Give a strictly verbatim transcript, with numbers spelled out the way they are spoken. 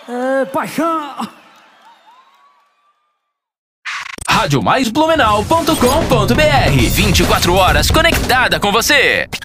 É, paixão. rádio mais blumenau ponto com ponto br, vinte e quatro horas conectada com você.